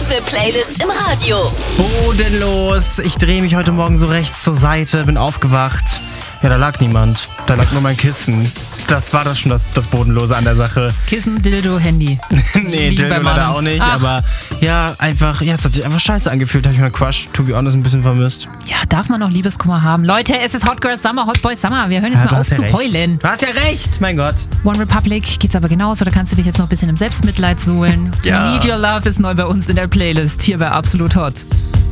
beste Playlist im Radio. Bodenlos. Ich drehe mich heute Morgen so rechts zur Seite, bin aufgewacht. Ja, da lag niemand. Da lag nur mein Kissen. Das war das schon das Bodenlose an der Sache. Kissen, Dildo, Handy. Nee, Dildo leider auch nicht. Aber ja, es hat sich einfach scheiße angefühlt. Da habe ich meinen Crush, to be honest, ein bisschen vermisst. Ja, darf man noch Liebeskummer haben? Leute, es ist Hot Girl Summer, Hot Boy Summer. Wir hören jetzt mal auf zu heulen. Du hast ja recht, mein Gott. One Republic geht's aber genauso. Da kannst du dich jetzt noch ein bisschen im Selbstmitleid suhlen. Ja. Need Your Love ist neu bei uns in der Playlist. Hier bei Absolut Hot.